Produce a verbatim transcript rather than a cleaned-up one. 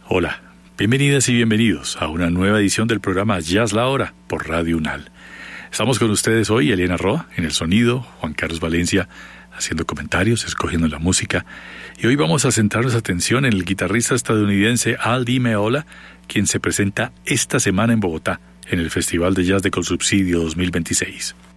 Hola, bienvenidas y bienvenidos a una nueva edición del programa Jazz La Hora por Radio Unal. Estamos con ustedes hoy, Elena Roa en el sonido, Juan Carlos Valencia haciendo comentarios, escogiendo la música. Y hoy vamos a centrar nuestra atención en el guitarrista estadounidense Al Di Meola, quien se presenta esta semana en Bogotá, en el Festival de Jazz de Colsubsidio dos mil veintiséis.